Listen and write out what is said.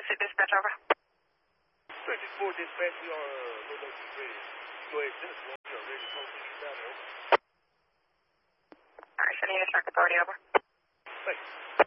City Dispatch, over. 34 Dispatch, we are low ready. Go ahead, send us one. We are ready to close the down, over. Alright, sending you the truck authority, over. Thanks.